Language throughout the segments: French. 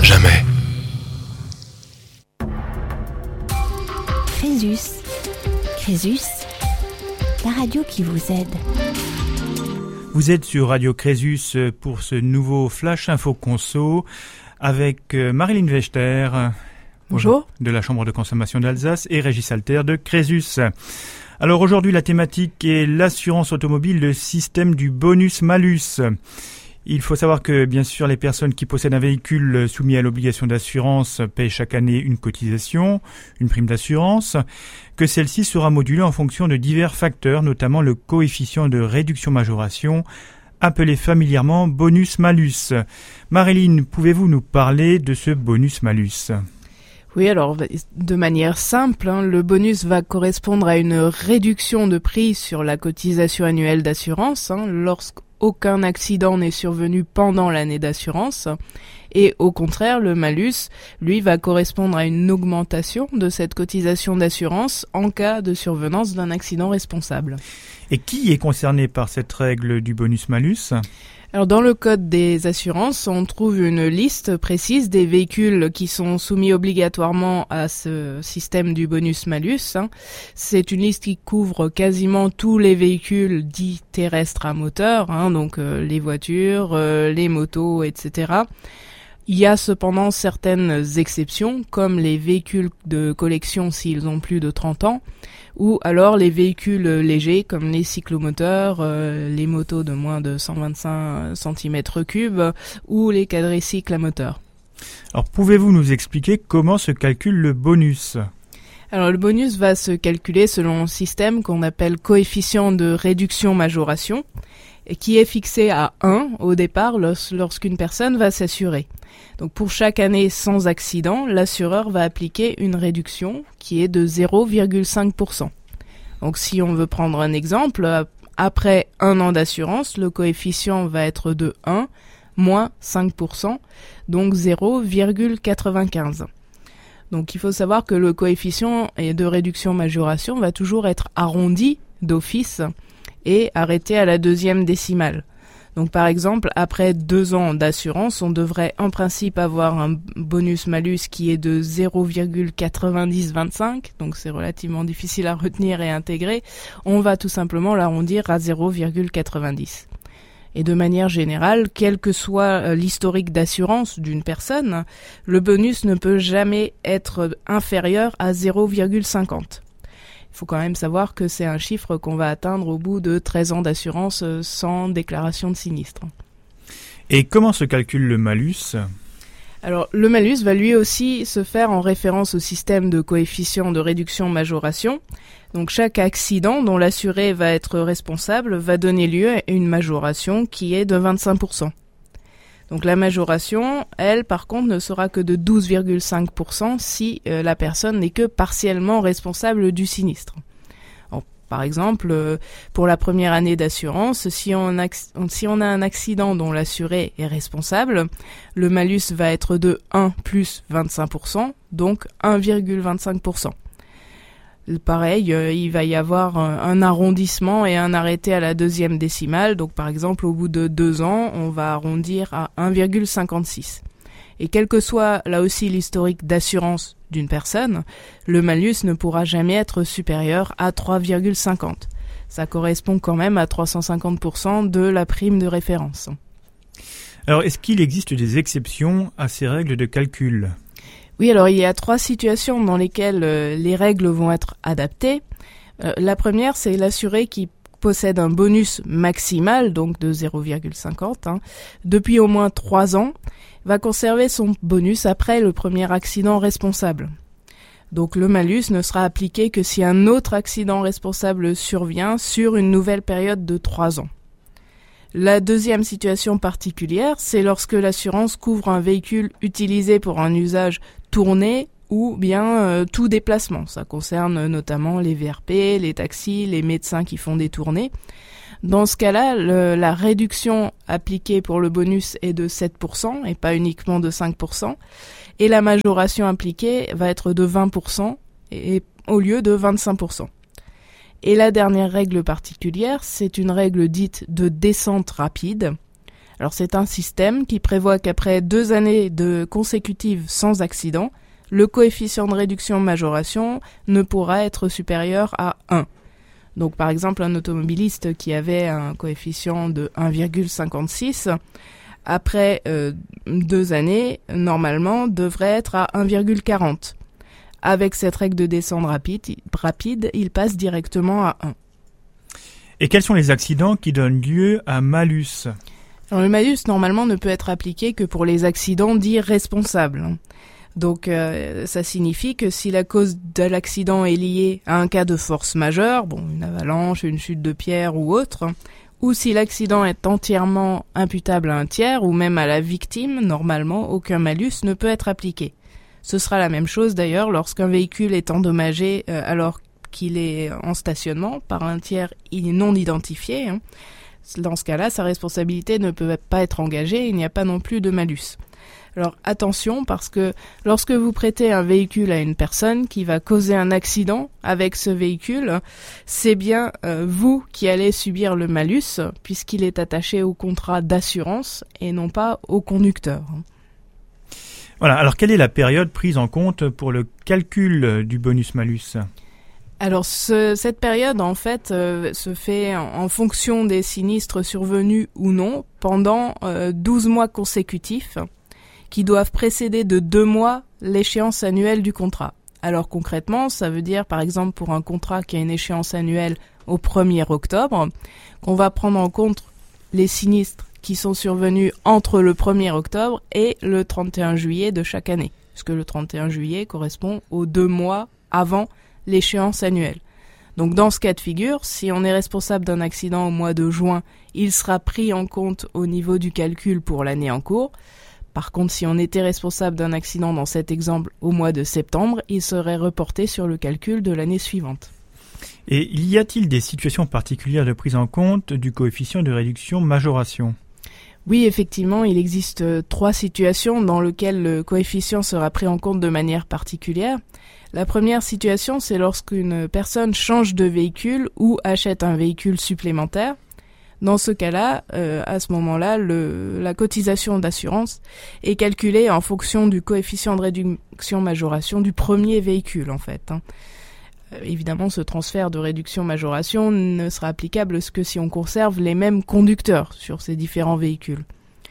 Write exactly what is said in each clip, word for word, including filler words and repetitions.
jamais. Crésus. Crésus, la radio qui vous aide. Vous êtes sur Radio Crésus pour ce nouveau Flash Info Conso avec Marilyn Wechter. Bonjour. De la Chambre de consommation d'Alsace et Régis Alter de Crésus. Alors aujourd'hui, la thématique est l'assurance automobile, le système du bonus-malus. Il faut savoir que, bien sûr, les personnes qui possèdent un véhicule soumis à l'obligation d'assurance paient chaque année une cotisation, une prime d'assurance, que celle-ci sera modulée en fonction de divers facteurs, notamment le coefficient de réduction-majoration, appelé familièrement bonus-malus. Marilyn, pouvez-vous nous parler de ce bonus-malus ? Oui, alors de manière simple, hein, le bonus va correspondre à une réduction de prix sur la cotisation annuelle d'assurance hein, lorsqu'aucun accident n'est survenu pendant l'année d'assurance. Et au contraire, le malus, lui, va correspondre à une augmentation de cette cotisation d'assurance en cas de survenance d'un accident responsable. Et qui est concerné par cette règle du bonus-malus ? Alors dans le code des assurances, on trouve une liste précise des véhicules qui sont soumis obligatoirement à ce système du bonus-malus. C'est une liste qui couvre quasiment tous les véhicules dits terrestres à moteur, hein, donc euh, les voitures, euh, les motos, et cetera. Il y a cependant certaines exceptions, comme les véhicules de collection s'ils ont plus de trente ans, ou alors les véhicules légers comme les cyclomoteurs, euh, les motos de moins de cent vingt-cinq centimètres cubes ou les quadricycles à moteur. Alors pouvez-vous nous expliquer comment se calcule le bonus ? Alors le bonus va se calculer selon un système qu'on appelle coefficient de réduction-majoration, et qui est fixé à un au départ lorsqu'une personne va s'assurer. Donc pour chaque année sans accident, l'assureur va appliquer une réduction qui est de zéro virgule cinq pour cent. Donc si on veut prendre un exemple, après un an d'assurance, le coefficient va être de un moins cinq pour cent, donc zéro virgule quatre-vingt-quinze. Donc il faut savoir que le coefficient de réduction-majoration va toujours être arrondi d'office et arrêté à la deuxième décimale. Donc par exemple, après deux ans d'assurance, on devrait en principe avoir un bonus-malus qui est de zéro virgule quatre-vingt-dix vingt-cinq, donc c'est relativement difficile à retenir et intégrer. On va tout simplement l'arrondir à zéro virgule quatre-vingt-dix. Et de manière générale, quel que soit l'historique d'assurance d'une personne, le bonus ne peut jamais être inférieur à zéro virgule cinquante. Il faut quand même savoir que c'est un chiffre qu'on va atteindre au bout de treize ans d'assurance sans déclaration de sinistre. Et comment se calcule le malus ? Alors, le malus va lui aussi se faire en référence au système de coefficient de réduction-majoration. Donc, chaque accident dont l'assuré va être responsable va donner lieu à une majoration qui est de vingt-cinq pour cent. Donc la majoration, elle, par contre, ne sera que de douze virgule cinq pour cent si euh, la personne n'est que partiellement responsable du sinistre. Alors, par exemple, euh, pour la première année d'assurance, si on, ac- si on a un accident dont l'assuré est responsable, le malus va être de un plus vingt-cinq pour cent, donc un virgule vingt-cinq pour cent. Pareil, euh, il va y avoir un, un arrondissement et un arrêté à la deuxième décimale. Donc par exemple, au bout de deux ans, on va arrondir à un virgule cinquante-six. Et quel que soit là aussi l'historique d'assurance d'une personne, le malus ne pourra jamais être supérieur à trois virgule cinquante. Ça correspond quand même à trois cent cinquante pour cent de la prime de référence. Alors est-ce qu'il existe des exceptions à ces règles de calcul ? Oui, alors il y a trois situations dans lesquelles euh, les règles vont être adaptées. Euh, la première, c'est l'assuré qui possède un bonus maximal, donc de zéro virgule cinquante, hein, depuis au moins trois ans, va conserver son bonus après le premier accident responsable. Donc le malus ne sera appliqué que si un autre accident responsable survient sur une nouvelle période de trois ans. La deuxième situation particulière, c'est lorsque l'assurance couvre un véhicule utilisé pour un usage tourné ou bien euh, tout déplacement. Ça concerne notamment les V R P, les taxis, les médecins qui font des tournées. Dans ce cas-là, le, la réduction appliquée pour le bonus est de sept pour cent et pas uniquement de cinq pour cent. Et la majoration appliquée va être de vingt pour cent et, au lieu de vingt-cinq pour cent. Et la dernière règle particulière, c'est une règle dite de descente rapide. Alors c'est un système qui prévoit qu'après deux années de consécutives sans accident, le coefficient de réduction-majoration ne pourra être supérieur à un. Donc par exemple un automobiliste qui avait un coefficient de un virgule cinquante-six, après euh, deux années, normalement, devrait être à un virgule quarante. Avec cette règle de descente rapide, rapide, il passe directement à un. Et quels sont les accidents qui donnent lieu à malus ? Alors, le malus, normalement, ne peut être appliqué que pour les accidents dits responsables. Donc, euh, ça signifie que si la cause de l'accident est liée à un cas de force majeure, bon, une avalanche, une chute de pierre ou autre, ou si l'accident est entièrement imputable à un tiers ou même à la victime, normalement, aucun malus ne peut être appliqué. Ce sera la même chose d'ailleurs lorsqu'un véhicule est endommagé euh, alors qu'il est en stationnement par un tiers non identifié. Hein. Dans ce cas-là, sa responsabilité ne peut pas être engagée, il n'y a pas non plus de malus. Alors attention, parce que lorsque vous prêtez un véhicule à une personne qui va causer un accident avec ce véhicule, c'est bien euh, vous qui allez subir le malus, puisqu'il est attaché au contrat d'assurance et non pas au conducteur. Voilà, alors quelle est la période prise en compte pour le calcul du bonus-malus ? Alors ce, cette période en fait euh, se fait en, en fonction des sinistres survenus ou non pendant euh, douze mois consécutifs, qui doivent précéder de deux mois l'échéance annuelle du contrat. Alors concrètement, ça veut dire par exemple pour un contrat qui a une échéance annuelle au premier octobre, qu'on va prendre en compte les sinistres qui sont survenus entre le premier octobre et le trente et un juillet de chaque année, puisque le trente et un juillet correspond aux deux mois avant l'échéance annuelle. Donc dans ce cas de figure, si on est responsable d'un accident au mois de juin, il sera pris en compte au niveau du calcul pour l'année en cours. Par contre, si on était responsable d'un accident dans cet exemple au mois de septembre, il serait reporté sur le calcul de l'année suivante. Et y a-t-il des situations particulières de prise en compte du coefficient de réduction-majoration ? Oui, effectivement, il existe trois situations dans lesquelles le coefficient sera pris en compte de manière particulière. La première situation, c'est lorsqu'une personne change de véhicule ou achète un véhicule supplémentaire. Dans ce cas-là, euh, à ce moment-là, le, la cotisation d'assurance est calculée en fonction du coefficient de réduction-majoration du premier véhicule, en fait. Hein. Euh, évidemment, ce transfert de réduction-majoration ne sera applicable que si on conserve les mêmes conducteurs sur ces différents véhicules.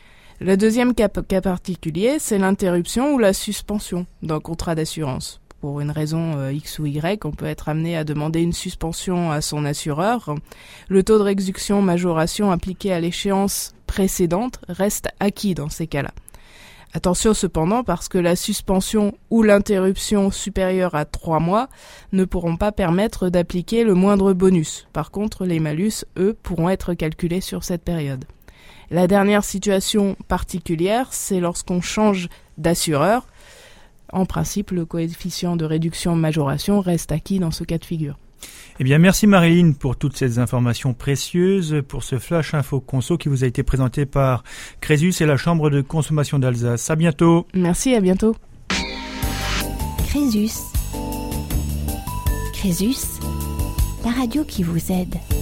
Le deuxième cas, cas particulier, c'est l'interruption ou la suspension d'un contrat d'assurance. Pour une raison euh, X ou Y, on peut être amené à demander une suspension à son assureur. Le taux de réduction-majoration appliqué à l'échéance précédente reste acquis dans ces cas-là. Attention cependant, parce que la suspension ou l'interruption supérieure à trois mois ne pourront pas permettre d'appliquer le moindre bonus. Par contre, les malus, eux, pourront être calculés sur cette période. La dernière situation particulière, c'est lorsqu'on change d'assureur. En principe, le coefficient de réduction-majoration reste acquis dans ce cas de figure. Eh bien, merci Marilyn pour toutes ces informations précieuses, pour ce Flash Info Conso qui vous a été présenté par Crésus et la Chambre de consommation d'Alsace. À bientôt. Merci, à bientôt. Crésus. Crésus, la radio qui vous aide.